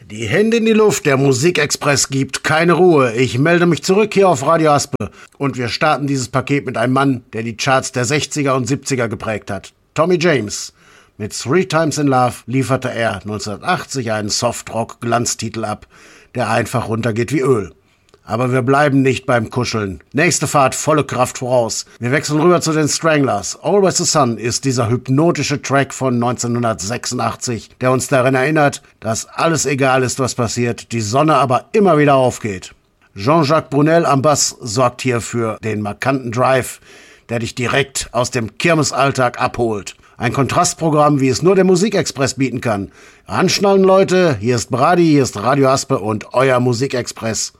Die Hände in die Luft, der Musikexpress gibt keine Ruhe. Ich melde mich zurück hier auf Radio Aspe und wir starten dieses Paket mit einem Mann, der die Charts der 60er und 70er geprägt hat. Tommy James. Mit Three Times in Love lieferte er 1980 einen Softrock-Glanztitel ab, der einfach runtergeht wie Öl. Aber wir bleiben nicht beim Kuscheln. Nächste Fahrt volle Kraft voraus. Wir wechseln rüber zu den Stranglers. Always the Sun ist dieser hypnotische Track von 1986, der uns daran erinnert, dass alles egal ist, was passiert, die Sonne aber immer wieder aufgeht. Jean-Jacques Brunel am Bass sorgt hier für den markanten Drive, der dich direkt aus dem Kirmesalltag abholt. Ein Kontrastprogramm, wie es nur der Musikexpress bieten kann. Anschnallen, Leute, hier ist Brady, hier ist Radio Aspe und euer Musikexpress.